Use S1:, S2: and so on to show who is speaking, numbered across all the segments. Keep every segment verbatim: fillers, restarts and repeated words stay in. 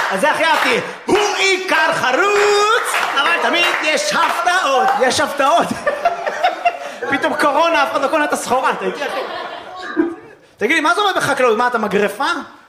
S1: אז זה הכי אהבתי. הוא עיקר חרוץ, אבל תמיד יש הפתעות. יש הפתעות. פתאום קורונה, אף אחד לא קונה את הסחורה. תגיד לי, מה זה אומר בחקלאות? מה, אתה מגרפה?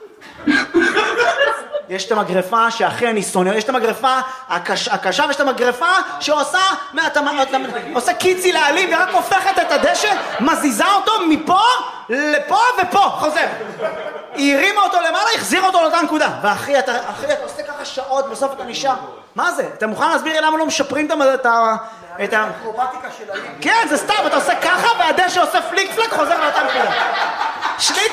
S1: יש את המגרפה שהכי אני שונא, יש את המגרפה הקשה ויש את המגרפה שעושה, אתה עושה קיצי לעלים ורק הופכת את הדשא, מזיזה אותו מפה לפה ופה, חוזר. היא הרימה אותו למעלה, החזירה אותו לאותה נקודה. ואחי, אתה עושה ככה שעות, בסוף אתה נשאר. מה זה? אתה מוכן להסביר לי למה לא משפרים את ה... את האקרובטיקה של העלים? כן, זה סתם, אתה עושה ככה והדשא עושה פליק פלק, חוזר לאותה נקודה. שליט.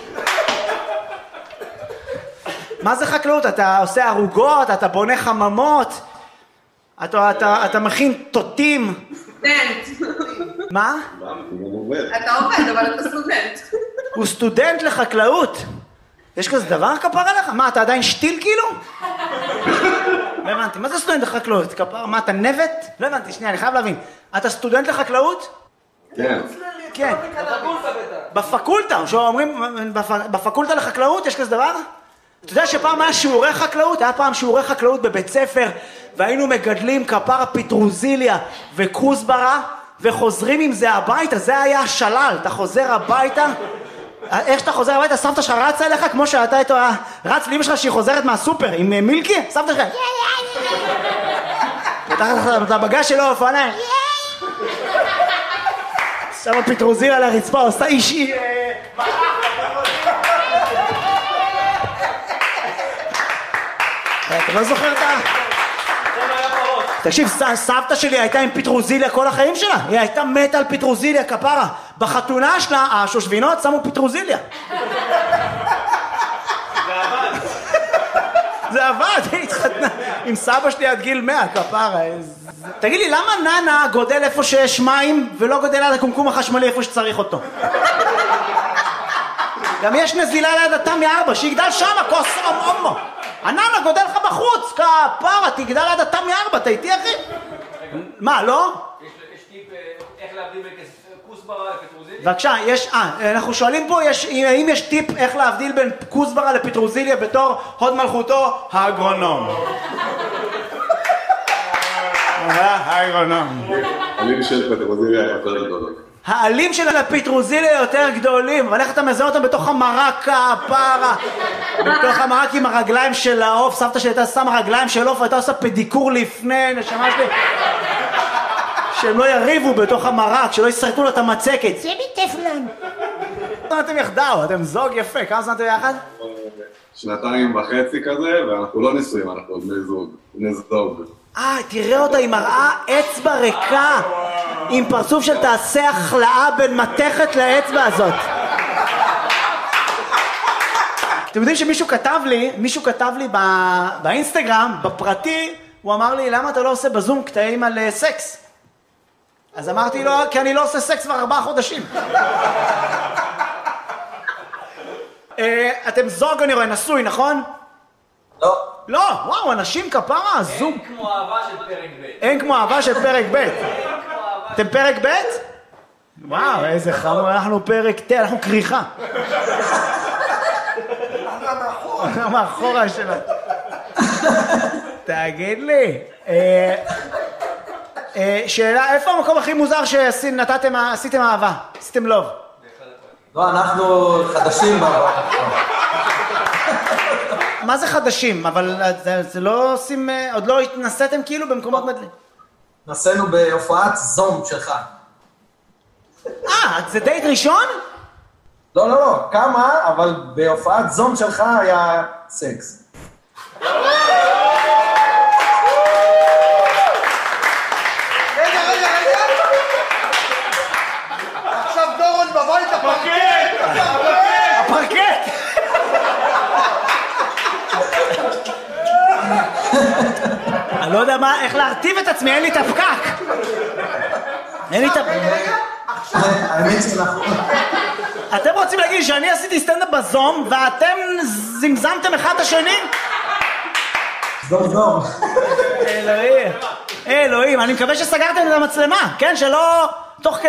S1: מה זה חקלאות? אתה עושה ערוגות, אתה בונה חממות, אתה, אתה, אתה מכין תותים.
S2: סטודנט.
S1: מה?
S2: אתה עובד, אבל אתה סטודנט.
S1: הוא סטודנט לחקלאות. יש כזה דבר כפר עליך? מה, אתה עדיין שתיל כאילו? לא הבנתי, מה זה סטודנט לחקלאות? כפר, מה, אתה נבט? לא הבנתי, שנייה, אני חייב להבין. אתה סטודנט לחקלאות?
S3: כן.
S1: כן. בפקולטה, שאומרים, בפקולטה לחקלאות יש כזה דבר? אתה יודע שפעם היה שיעורי חקלאות? היה פעם שיעורי חקלאות בבית ספר, והיינו מגדלים כפרה פטרוזיליה וכוסברה, וחוזרים עם זה הביתה, זה היה השלל, אתה חוזר הביתה, איך שאתה חוזר הביתה, סבתא שלך רצה אליך, כמו שאתה איתו, רץ לאמא שלך שהיא חוזרת מהסופר, עם מילקי, סבתא שלך, פתחת את הבגז שלו, אופניים, שמה פטרוזיליה לרצפה, עושה אישי, אתה לא זוכר את ה... תקשיב, סבתא שלי הייתה עם פטרוזיליה כל החיים שלה. היא הייתה מתה על פטרוזיליה, כפרה. בחתונה שלה, השושבינות שמו פטרוזיליה.
S4: זה עבד.
S1: זה עבד, היא התחתנה עם סבא שלי עד גיל מאה, כפרה. תגיד לי, למה ננה גודל איפה שיש מים ולא גודל על הקומקום החשמלי איפה שצריך אותו? גם יש נזילה ליד התמי ארבע, שיגדל שמה, כוס אומו. הננה גודל לך בחוץ, כפרה, תגדל עד התמי ארבע, אתה איתי אחי? מה, לא?
S4: יש טיפ איך להבדיל בין כוסברה לפטרוזיליה?
S1: בבקשה, יש, אה, אנחנו שואלים פה, יש, האם יש טיפ איך להבדיל בין כוסברה לפטרוזיליה בתור הוד מלכותו האגרונום? האגרונום.
S3: העלים של פטרוזיליה יותר גדולות.
S1: העלים של הפטרוזיליה יותר גדולים, אבל איך אתה מזהה אותם בתוך המרק הפרה, בתוך המרק עם הרגליים של העוף, סבתא שלי הייתה שמה רגליים של עוף, והייתה עושה פדיקור לפני, נשמה שלי, שהם לא יריבו בתוך המרק, שלא יסרטו לו את המצקת. זה בטפלון. אתם יחדיו, אתם זוג יפה, כמה זמן אתם יחד?
S3: שנתיים וחצי כזה, ואנחנו לא נשואים, אנחנו בני זוג, בני זוג.
S1: אה, תראה אותה, היא מראה אצבע ריקה, עם פרצוף של תעשה החלאה בין מתכת לאצבע הזאת. אתם יודעים שמישהו כתב לי, מישהו כתב לי באינסטגרם, בפרטי, הוא אמר לי, למה אתה לא עושה בזום קטעים על סקס? אז אמרתי לו, כי אני לא עושה סקס כבר ארבעה חודשים. אתם זוג, אני רואה, נשוי, נכון?
S5: לא.
S1: לא, וואו, אנשים כפרה, זוג.
S4: אין כמו אהבה של פרק ב'.
S1: אין כמו אהבה של פרק ב'. אתם פרק ב'? וואו, איזה חמור, אנחנו פרק ת', אנחנו קריחה. אנחנו מאחורה שלה. תגיד לי, שאלה, איפה המקום הכי מוזר שעשיתם אהבה? עשיתם לוב?
S5: לא, אנחנו חדשים באהבה.
S1: מה זה חדשים? אבל זה לא עושים, עוד לא התנסיתם כאילו במקומות מדלים?
S5: נסענו בהופעת זום שלך.
S1: אה, זה דייט ראשון?
S5: לא, לא, לא, כמה, אבל בהופעת זום שלך היה סקס.
S6: רגע, רגע, רגע. עכשיו דורון בבית הפרקט.
S1: הפרקט! אני לא יודע מה, איך להרטיב את עצמי, אין לי את הפקק. אין לי את הפקק.
S5: האמת שלך.
S1: אתם רוצים להגיד שאני עשיתי סטנדאפ בזום, ואתם זמזמתם אחד את השני?
S5: זום זום.
S1: אלוהים, אלוהים, אני מקווה שסגרתם את המצלמה, כן? שלא תוך כדי...